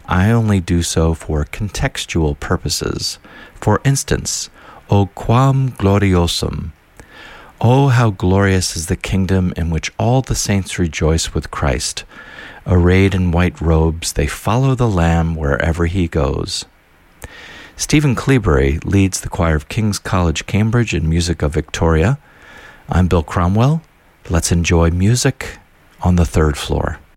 I only do so for contextual purposes. For instance, O quam gloriosum! Oh, how glorious is the kingdom in which all the saints rejoice with Christ. Arrayed in white robes, they follow the Lamb wherever he goes. Stephen Cleabury leads the choir of King's College, Cambridge in Music of Victoria. I'm Bill Cromwell. Let's enjoy music on the third floor.